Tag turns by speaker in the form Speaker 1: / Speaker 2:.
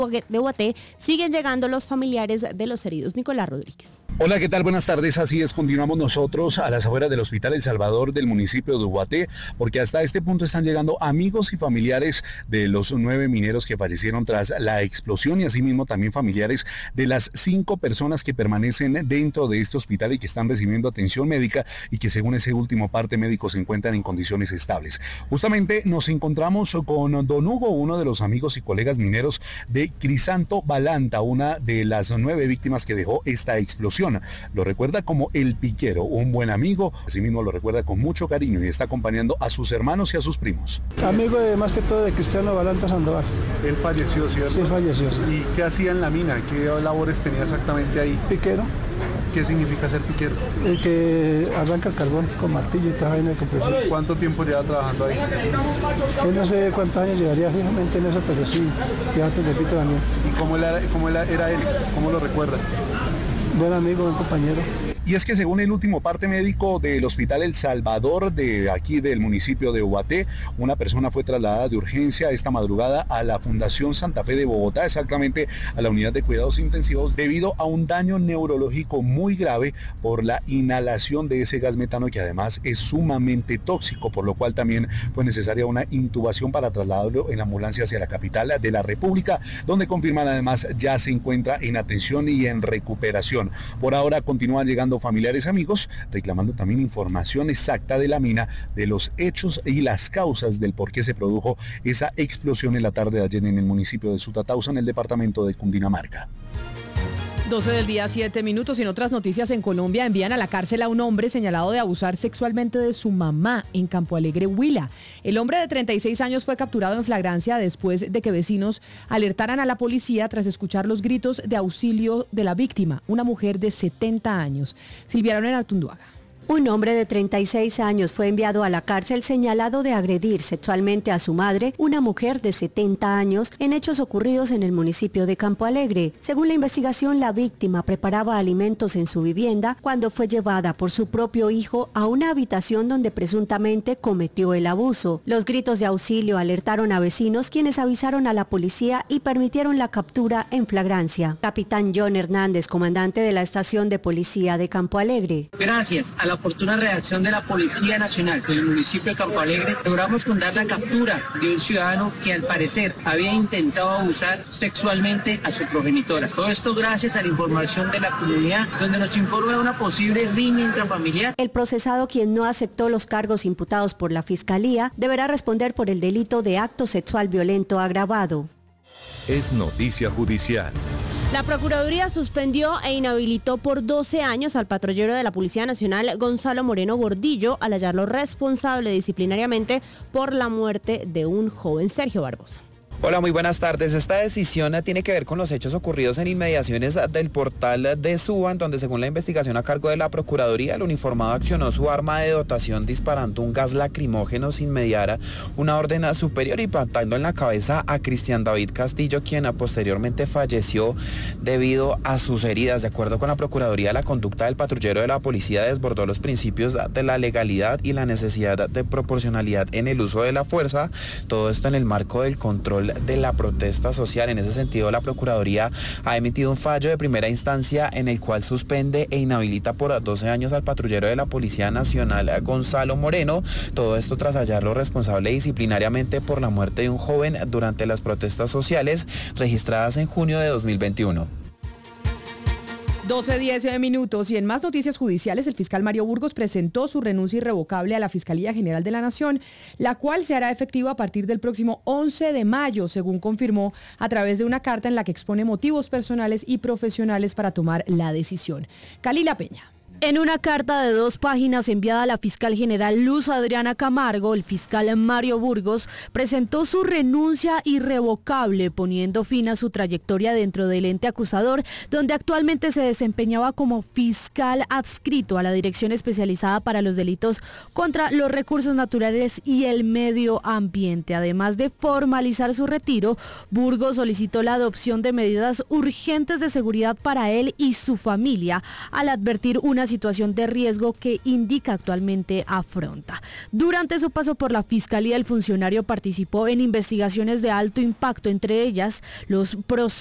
Speaker 1: de Ubaté siguen llegando los familiares de los heridos. Nicolás Rodríguez.
Speaker 2: Hola, ¿qué tal? Buenas tardes. Así es, continuamos nosotros a las afueras del Hospital El Salvador del municipio de Ubaté, porque hasta este punto están llegando amigos y familiares de los 9 mineros que fallecieron tras la explosión y asimismo también familiares de las 5 personas que permanecen dentro de este hospital y que están recibiendo atención médica y que según ese último parte médico se encuentran en condiciones estables. Justamente nos encontramos con don Hugo, uno de los amigos y colegas mineros de Crisanto Balanta, una de las 9 víctimas que dejó esta explosión. Lo recuerda como el piquero, un buen amigo, asimismo lo recuerda con mucho cariño y está acompañando a sus hermanos y a sus primos.
Speaker 3: Amigo más que todo de Cristiano Balanta Sandoval.
Speaker 4: Él falleció, ¿cierto?
Speaker 3: Sí, falleció. Sí.
Speaker 4: ¿Y qué hacía en la mina? ¿Qué labores tenía exactamente ahí?
Speaker 3: Piquero.
Speaker 4: ¿Qué significa ser piquero?
Speaker 3: El que arranca el carbón con martillo y trabaja en el compresor.
Speaker 4: ¿Cuánto tiempo lleva trabajando ahí?
Speaker 3: No sé cuántos años llevaría fijamente en eso, pero sí, ya te repito también.
Speaker 4: ¿Y cómo era él? ¿Cómo lo recuerda?
Speaker 3: Buen amigo, buen compañero.
Speaker 2: Y es que según el último parte médico del Hospital El Salvador de aquí del municipio de Ubaté, una persona fue trasladada de urgencia esta madrugada a la Fundación Santa Fe de Bogotá, exactamente a la unidad de cuidados intensivos, debido a un daño neurológico muy grave por la inhalación de ese gas metano que además es sumamente tóxico, por lo cual también fue necesaria una intubación para trasladarlo en ambulancia hacia la capital de la República, donde confirman además ya se encuentra en atención y en recuperación. Por ahora continúan llegando familiares y amigos reclamando también información exacta de la mina, de los hechos y las causas del por qué se produjo esa explosión en la tarde de ayer en el municipio de Sutatausa, en el departamento de Cundinamarca.
Speaker 5: 12 del día, 7 minutos. Y en otras noticias, en Colombia envían a la cárcel a un hombre señalado de abusar sexualmente de su mamá en Campo Alegre, Huila. El hombre de 36 años fue capturado en flagrancia después de que vecinos alertaran a la policía tras escuchar los gritos de auxilio de la víctima, una mujer de 70 años. Silvia Aroner Artunduaga.
Speaker 6: Un hombre de 36 años fue enviado a la cárcel señalado de agredir sexualmente a su madre, una mujer de 70 años, en hechos ocurridos en el municipio de Campo Alegre. Según la investigación, la víctima preparaba alimentos en su vivienda cuando fue llevada por su propio hijo a una habitación donde presuntamente cometió el abuso. Los gritos de auxilio alertaron a vecinos, quienes avisaron a la policía y permitieron la captura en flagrancia. Capitán John Hernández, comandante de la estación de policía de Campo Alegre.
Speaker 7: Gracias a la oportuna reacción de la Policía Nacional del municipio de Campo Alegre, logramos fundar la captura de un ciudadano que al parecer había intentado abusar sexualmente a su progenitora. Todo esto gracias a la información de la comunidad, donde nos informa de una posible riña intrafamiliar.
Speaker 6: El procesado, quien no aceptó los cargos imputados por la Fiscalía, deberá responder por el delito de acto sexual violento agravado.
Speaker 8: Es noticia judicial.
Speaker 1: La Procuraduría suspendió e inhabilitó por 12 años al patrullero de la Policía Nacional, Gonzalo Moreno Gordillo, al hallarlo responsable disciplinariamente por la muerte de un joven. Sergio Barbosa.
Speaker 9: Hola, muy buenas tardes. Esta decisión tiene que ver con los hechos ocurridos en inmediaciones del portal de Suba, donde según la investigación a cargo de la Procuraduría, el uniformado accionó su arma de dotación disparando un gas lacrimógeno sin mediar una orden superior, impactando en la cabeza a Cristian David Castillo, quien posteriormente falleció debido a sus heridas. De acuerdo con la Procuraduría, la conducta del patrullero de la policía desbordó los principios de la legalidad y la necesidad de proporcionalidad en el uso de la fuerza. Todo esto en el marco del control de la protesta social. En ese sentido, la Procuraduría ha emitido un fallo de primera instancia en el cual suspende e inhabilita por 12 años al patrullero de la Policía Nacional, Gonzalo Moreno. Todo esto tras hallarlo responsable disciplinariamente por la muerte de un joven durante las protestas sociales registradas en junio de 2021.
Speaker 5: 12:10 minutos. Y en más noticias judiciales, el fiscal Mario Burgos presentó su renuncia irrevocable a la Fiscalía General de la Nación, la cual se hará efectiva a partir del próximo 11 de mayo, según confirmó a través de una carta en la que expone motivos personales y profesionales para tomar la decisión. Calila Peña.
Speaker 10: En una carta de 2 páginas enviada a la fiscal general Luz Adriana Camargo, el fiscal Mario Burgos presentó su renuncia irrevocable, poniendo fin a su trayectoria dentro del ente acusador, donde actualmente se desempeñaba como fiscal adscrito a la Dirección Especializada para los Delitos contra los Recursos Naturales y el Medio Ambiente. Además de formalizar su retiro, Burgos solicitó la adopción de medidas urgentes de seguridad para él y su familia, al advertir una situación de riesgo que indica actualmente afronta. Durante su paso por la Fiscalía, el funcionario participó en investigaciones de alto impacto, entre ellas los procesos